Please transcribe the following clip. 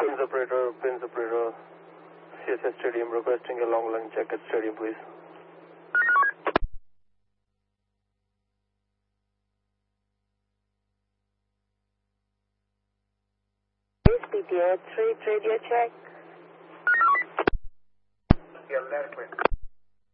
Pins operator, CSS Stadium, requesting a long line check at Stadium, please. BPO 3, radio check. Yeah,